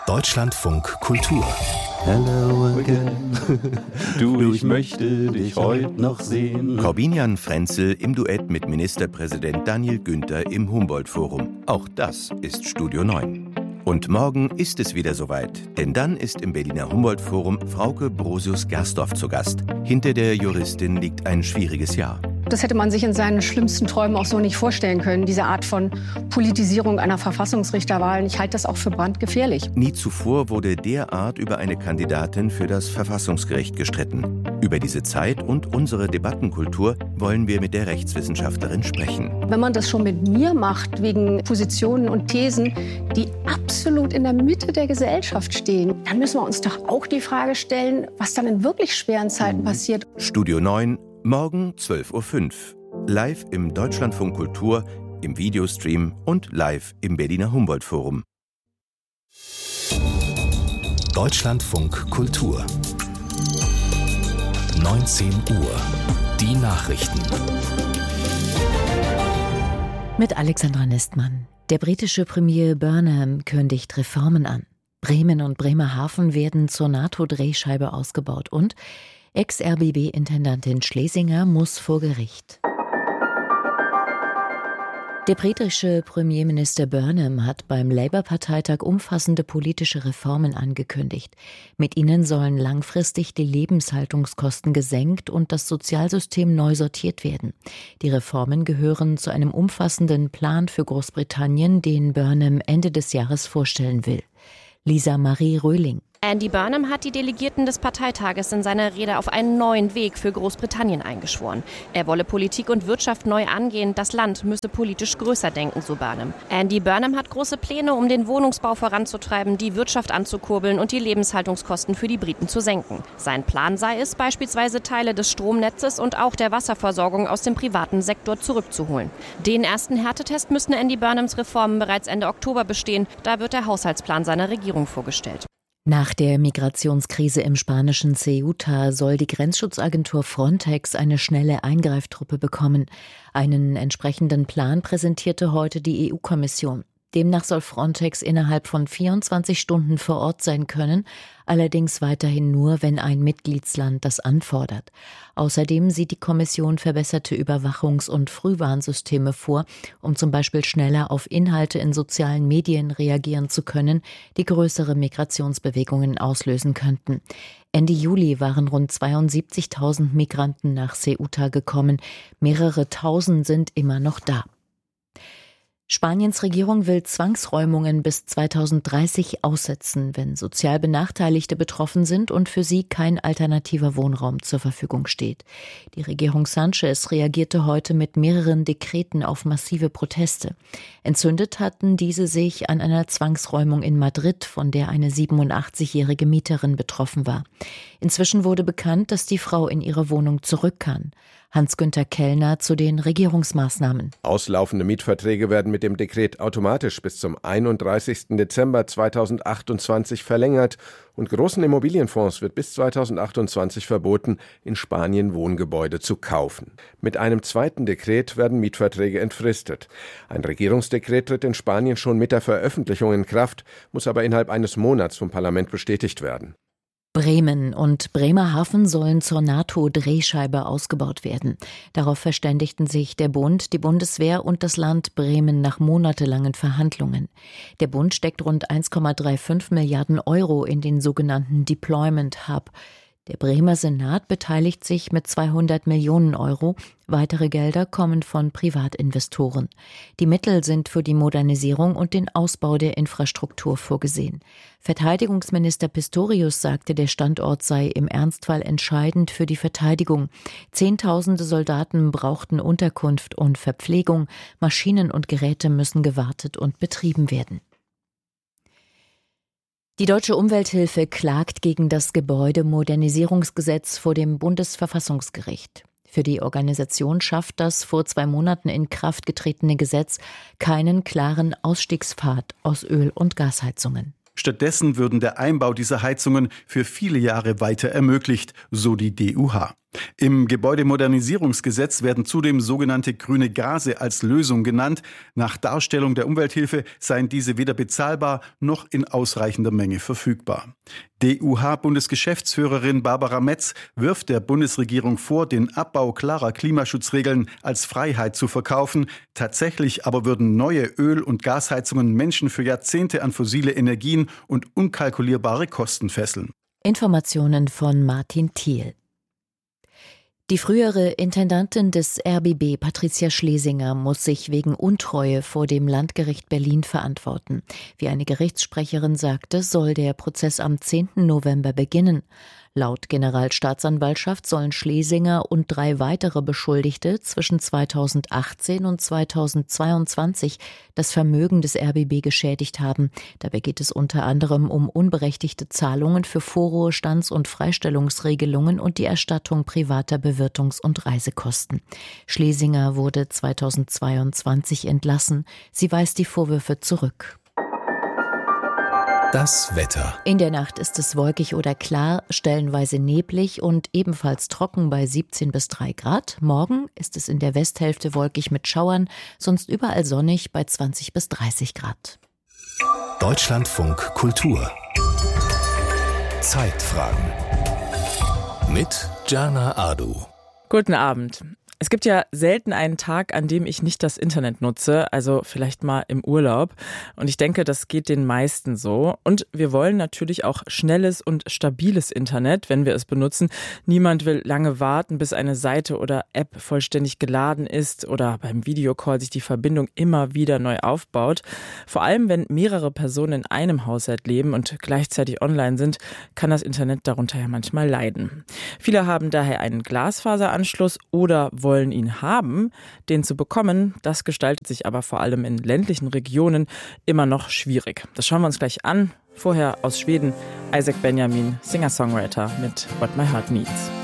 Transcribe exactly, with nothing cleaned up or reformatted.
Deutschlandfunk Kultur. Hello again. Du, ich möchte dich heute noch sehen. Corbinian Frenzel im Duett mit Ministerpräsident Daniel Günther im Humboldt-Forum. Auch das ist Studio neun. Und morgen ist es wieder soweit, denn dann ist im Berliner Humboldt-Forum Frauke Brosius-Gersdorf zu Gast. Hinter der Juristin liegt ein schwieriges Jahr. Das hätte man sich in seinen schlimmsten Träumen auch so nicht vorstellen können, diese Art von Politisierung einer Verfassungsrichterwahl. Ich halte das auch für brandgefährlich. Nie zuvor wurde derart über eine Kandidatin für das Verfassungsgericht gestritten. Über diese Zeit und unsere Debattenkultur wollen wir mit der Rechtswissenschaftlerin sprechen. Wenn man das schon mit mir macht, wegen Positionen und Thesen, die absolut in der Mitte der Gesellschaft stehen, dann müssen wir uns doch auch die Frage stellen, was dann in wirklich schweren Zeiten passiert. Studio neun, morgen zwölf Uhr fünf. Live im Deutschlandfunk Kultur, im Videostream und live im Berliner Humboldt-Forum. Deutschlandfunk Kultur. neunzehn Uhr. Die Nachrichten. Mit Alexandra Nestmann. Der britische Premier Burnham kündigt Reformen an. Bremen und Bremerhaven werden zur NATO-Drehscheibe ausgebaut und Ex-R B B-Intendantin Schlesinger muss vor Gericht. Der britische Premierminister Burnham hat beim Labour-Parteitag umfassende politische Reformen angekündigt. Mit ihnen sollen langfristig die Lebenshaltungskosten gesenkt und das Sozialsystem neu sortiert werden. Die Reformen gehören zu einem umfassenden Plan für Großbritannien, den Burnham Ende des Jahres vorstellen will. Lisa Marie Röhling. Andy Burnham hat die Delegierten des Parteitages in seiner Rede auf einen neuen Weg für Großbritannien eingeschworen. Er wolle Politik und Wirtschaft neu angehen, das Land müsse politisch größer denken, so Burnham. Andy Burnham hat große Pläne, um den Wohnungsbau voranzutreiben, die Wirtschaft anzukurbeln und die Lebenshaltungskosten für die Briten zu senken. Sein Plan sei es, beispielsweise Teile des Stromnetzes und auch der Wasserversorgung aus dem privaten Sektor zurückzuholen. Den ersten Härtetest müssten Andy Burnhams Reformen bereits Ende Oktober bestehen. Da wird der Haushaltsplan seiner Regierung vorgestellt. Nach der Migrationskrise im spanischen Ceuta soll die Grenzschutzagentur Frontex eine schnelle Eingreiftruppe bekommen. Einen entsprechenden Plan präsentierte heute die E U-Kommission. Demnach soll Frontex innerhalb von vierundzwanzig Stunden vor Ort sein können, allerdings weiterhin nur, wenn ein Mitgliedsland das anfordert. Außerdem sieht die Kommission verbesserte Überwachungs- und Frühwarnsysteme vor, um zum Beispiel schneller auf Inhalte in sozialen Medien reagieren zu können, die größere Migrationsbewegungen auslösen könnten. Ende Juli waren rund zweiundsiebzigtausend Migranten nach Ceuta gekommen. Mehrere Tausend sind immer noch da. Spaniens Regierung will Zwangsräumungen bis zweitausenddreißig aussetzen, wenn sozial Benachteiligte betroffen sind und für sie kein alternativer Wohnraum zur Verfügung steht. Die Regierung Sánchez reagierte heute mit mehreren Dekreten auf massive Proteste. Entzündet hatten diese sich an einer Zwangsräumung in Madrid, von der eine siebenundachtzigjährige Mieterin betroffen war. Inzwischen wurde bekannt, dass die Frau in ihre Wohnung zurück kann. Hans-Günther Kellner zu den Regierungsmaßnahmen. Auslaufende Mietverträge werden mit dem Dekret automatisch bis zum einunddreißigsten Dezember zweitausendachtundzwanzig verlängert und großen Immobilienfonds wird bis zweitausendachtundzwanzig verboten, in Spanien Wohngebäude zu kaufen. Mit einem zweiten Dekret werden Mietverträge entfristet. Ein Regierungsdekret tritt in Spanien schon mit der Veröffentlichung in Kraft, muss aber innerhalb eines Monats vom Parlament bestätigt werden. Bremen und Bremerhaven sollen zur NATO-Drehscheibe ausgebaut werden. Darauf verständigten sich der Bund, die Bundeswehr und das Land Bremen nach monatelangen Verhandlungen. Der Bund steckt rund eins Komma fünfunddreißig Milliarden Euro in den sogenannten Deployment Hub. Der Bremer Senat beteiligt sich mit zweihundert Millionen Euro. Weitere Gelder kommen von Privatinvestoren. Die Mittel sind für die Modernisierung und den Ausbau der Infrastruktur vorgesehen. Verteidigungsminister Pistorius sagte, der Standort sei im Ernstfall entscheidend für die Verteidigung. Zehntausende Soldaten brauchten Unterkunft und Verpflegung. Maschinen und Geräte müssen gewartet und betrieben werden. Die Deutsche Umwelthilfe klagt gegen das Gebäudemodernisierungsgesetz vor dem Bundesverfassungsgericht. Für die Organisation schafft das vor zwei Monaten in Kraft getretene Gesetz keinen klaren Ausstiegspfad aus Öl- und Gasheizungen. Stattdessen würden der Einbau dieser Heizungen für viele Jahre weiter ermöglicht, so die D U H. Im Gebäudemodernisierungsgesetz werden zudem sogenannte grüne Gase als Lösung genannt. Nach Darstellung der Umwelthilfe seien diese weder bezahlbar noch in ausreichender Menge verfügbar. D E U H-Bundesgeschäftsführerin Barbara Metz wirft der Bundesregierung vor, den Abbau klarer Klimaschutzregeln als Freiheit zu verkaufen. Tatsächlich aber würden neue Öl- und Gasheizungen Menschen für Jahrzehnte an fossile Energien und unkalkulierbare Kosten fesseln. Informationen von Martin Thiel. Die frühere Intendantin des R B B, Patricia Schlesinger, muss sich wegen Untreue vor dem Landgericht Berlin verantworten. Wie eine Gerichtssprecherin sagte, soll der Prozess am zehnten November beginnen. Laut Generalstaatsanwaltschaft sollen Schlesinger und drei weitere Beschuldigte zwischen zweitausendachtzehn und zweitausendzweiundzwanzig das Vermögen des R B B geschädigt haben. Dabei geht es unter anderem um unberechtigte Zahlungen für Vorruhestands- und Freistellungsregelungen und die Erstattung privater Bewirtungs- und Reisekosten. Schlesinger wurde zweitausendzweiundzwanzig entlassen. Sie weist die Vorwürfe zurück. Das Wetter. In der Nacht ist es wolkig oder klar, stellenweise neblig und ebenfalls trocken bei siebzehn bis drei Grad. Morgen ist es in der Westhälfte wolkig mit Schauern, sonst überall sonnig bei zwanzig bis dreißig Grad. Deutschlandfunk Kultur. Zeitfragen. Mit Jana Adu. Guten Abend. Es gibt ja selten einen Tag, an dem ich nicht das Internet nutze, also vielleicht mal im Urlaub. Und ich denke, das geht den meisten so. Und wir wollen natürlich auch schnelles und stabiles Internet, wenn wir es benutzen. Niemand will lange warten, bis eine Seite oder App vollständig geladen ist oder beim Videocall sich die Verbindung immer wieder neu aufbaut. Vor allem, wenn mehrere Personen in einem Haushalt leben und gleichzeitig online sind, kann das Internet darunter ja manchmal leiden. Viele haben daher einen Glasfaseranschluss oder wollen wollen ihn haben, den zu bekommen, das gestaltet sich aber vor allem in ländlichen Regionen immer noch schwierig. Das schauen wir uns gleich an. Vorher aus Schweden, Isaac Benjamin, Singer-Songwriter mit What My Heart Needs.